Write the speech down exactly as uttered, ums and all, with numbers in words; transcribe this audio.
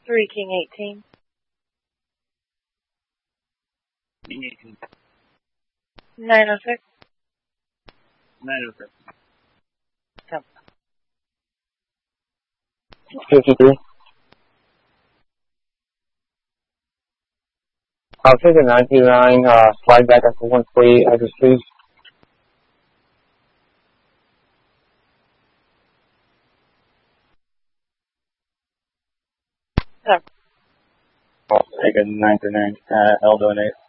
three, King eighteen. King eighteen. nine oh six. nine oh six. fifty-three. I'll take a nine two nine, uh, slide back up to one forty-eight, address please. Oh. I'll take a nine two nine, uh, L donate.